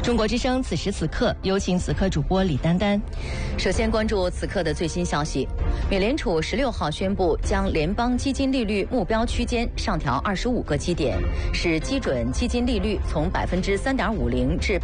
中国之声此时此刻，有请此刻主播李丹丹。 首先关注此刻的最新消息，美联储16号宣布将联邦基金利率目标区间上调25个基点，使基准基金利率从3.50%至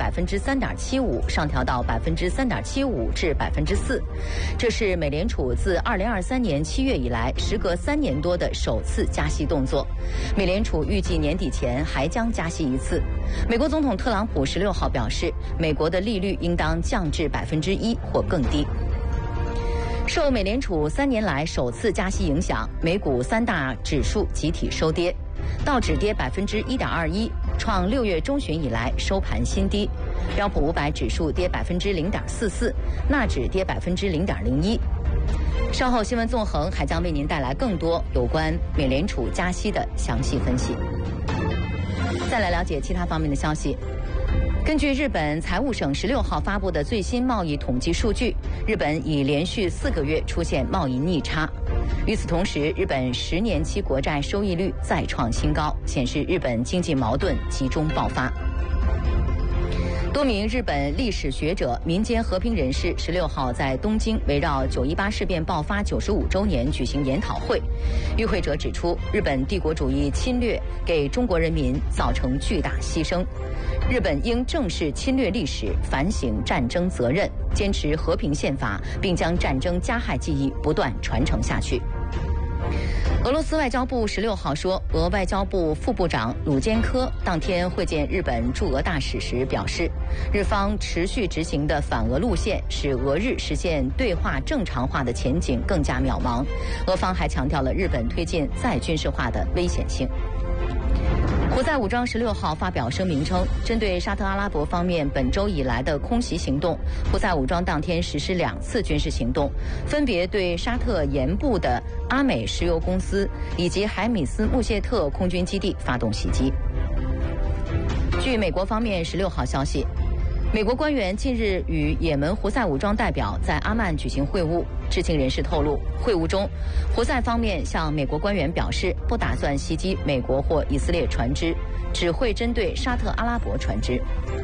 3.75%上调到3.75%至4%。这是美联储自2023年7月以来，时隔3年多的首次加息动作。美联储预计年底前还将加息一次。美国总统特朗普16号表示，美国的利率应当降至1%或更低。受美联储3年来首次加息影响，美股3大指数集体收跌，道指跌1.21%，创6月中旬以来收盘新低；标普500指数跌0.44%，纳指跌0.01%。稍后新闻纵横还将为您带来更多有关美联储加息的详细分析。再来了解其他方面的消息。根据日本财务省16号发布的最新贸易统计数据，日本已连续4个月出现贸易逆差。与此同时，日本10年期国债收益率再创新高，显示日本经济矛盾集中爆发。多名日本历史学者、民间和平人士16号在东京围绕918事变爆发95周年举行研讨会。与会者指出，日本帝国主义侵略给中国人民造成巨大牺牲，日本应正视侵略历史，反省战争责任，坚持和平宪法，并将战争加害记忆不断传承下去。俄罗斯外交部16号说，俄外交部副部长鲁坚科当天会见日本驻俄大使时表示，日方持续执行的反俄路线使俄日实现对话正常化的前景更加渺茫。俄方还强调了日本推进再军事化的危险性。胡塞武装16号发表声明称，针对沙特阿拉伯方面本周以来的空袭行动，胡塞武装当天实施2次军事行动，分别对沙特盐部的阿美石油公司以及海米斯穆谢特空军基地发动袭击。据美国方面16号消息，美国官员近日与也门胡塞武装代表在阿曼举行会晤。知情人士透露，会晤中，胡塞方面向美国官员表示，不打算袭击美国或以色列船只，只会针对沙特阿拉伯船只。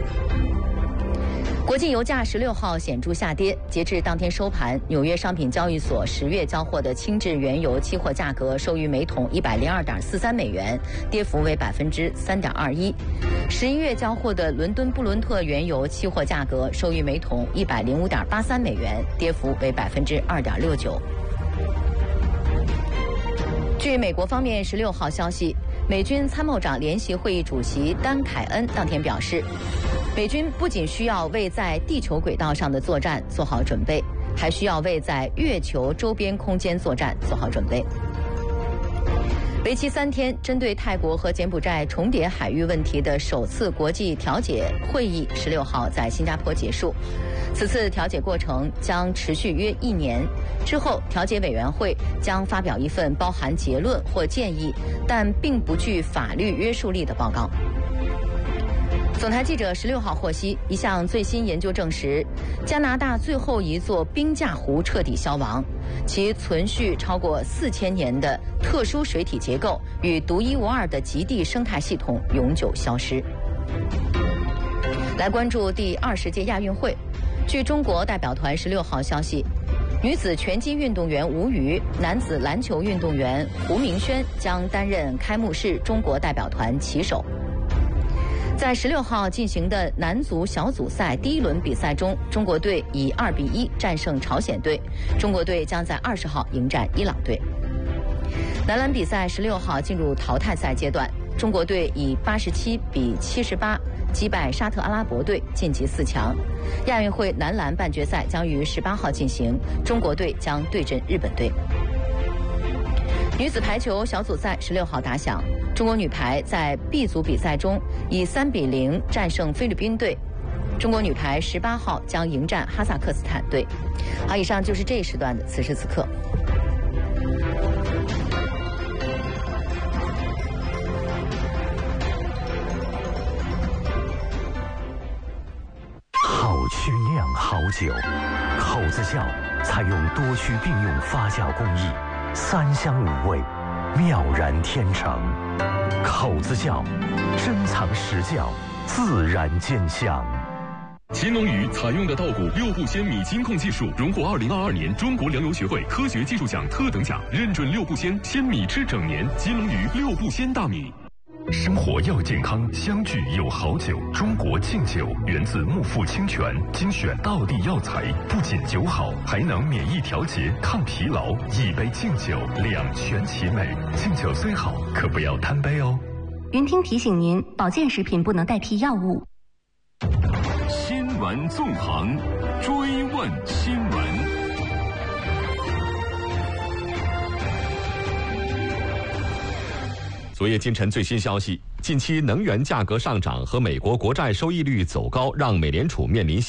国际油价16号显著下跌，截至当天收盘，纽约商品交易所10月交货的轻质原油期货价格收于每桶102.43美元，跌幅为3.21%。11月交货的伦敦布伦特原油期货价格收于每桶105.83美元，跌幅为2.69%。据美国方面16号消息，美军参谋长联席会议主席丹凯恩当天表示，美军不仅需要为在地球轨道上的作战做好准备，还需要为在月球周边空间作战做好准备。为期3天，针对泰国和柬埔寨重叠海域问题的首次国际调解会议16号在新加坡结束。此次调解过程将持续约1年，之后调解委员会将发表一份包含结论或建议，但并不具法律约束力的报告。总台记者16号获悉，一项最新研究证实，加拿大最后一座冰架湖彻底消亡，其存续超过4000年的特殊水体结构与独一无二的极地生态系统永久消失。来关注第20届亚运会，据中国代表团16号消息，女子拳击运动员吴瑜、男子篮球运动员胡明轩将担任开幕式中国代表团旗手。在16号进行的男足小组赛第1轮比赛中，中国队以2-1战胜朝鲜队，中国队将在20号迎战伊朗队。男篮比赛16号进入淘汰赛阶段，中国队以87-78击败沙特阿拉伯队晋级4强。亚运会男篮半决赛将于18号进行，中国队将对阵日本队。女子排球小组赛16号打响，中国女排在 B 组比赛中以3-0战胜菲律宾队，中国女排18号将迎战哈萨克斯坦队。好，以上就是这一时段的此时此刻。 好曲酿好酒，口子窖采用多区并用发酵工艺，3香5味，妙然天成。口子窖，珍藏实窖，自然见香。 金龙鱼采用的稻谷六步鲜米金控技术，荣获2022年中国粮油学会科学技术奖特等奖，认准六步鲜，鲜米吃整年。金龙鱼六步鲜大米。 生活要健康，相聚有好酒。中国敬酒源自木富清泉，精选道地药材，不仅酒好，还能免疫调节、抗疲劳。一杯敬酒，两全其美。敬酒虽好，可不要贪杯哦。 云听提醒您，保健食品不能代替药物。 新闻纵横，追问新闻。 昨夜今晨最新消息，近期能源价格上涨和美国国债收益率走高，让美联储面临